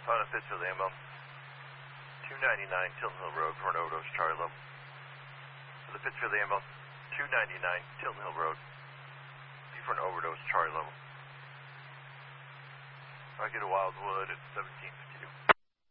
Found a Pittsfield ambulance. 299 Tilton Hill Road for an overdose, Charlie level. For the Pittsfield ambulance, 299 Tilton Hill Road. For an overdose, Charlie level. I get a Wildwood at 17:50.